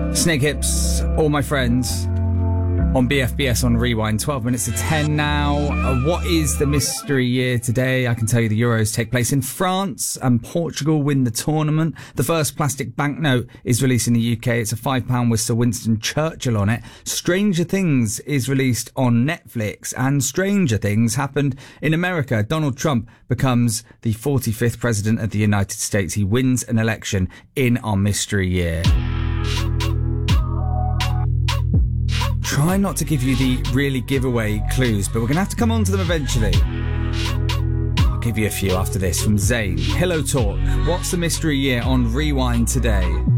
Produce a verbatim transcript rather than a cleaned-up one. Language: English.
Snake Hips, All My Friends, on B F B S on Rewind. twelve minutes to ten now. Uh, what is the mystery year today? I can tell you the Euros take place in France and Portugal win the tournament. The first plastic banknote is released in the U K. It's a five pound with Sir Winston Churchill on it. Stranger Things is released on Netflix, and Stranger Things happened in America. Donald Trump becomes the forty-fifth president of the United States. He wins an election in our mystery year. Try not to give you the really giveaway clues, but we're going to have to come on to them eventually. I'll give you a few after this from Zayn. Pillow Talk. What's the mystery year on Rewind today?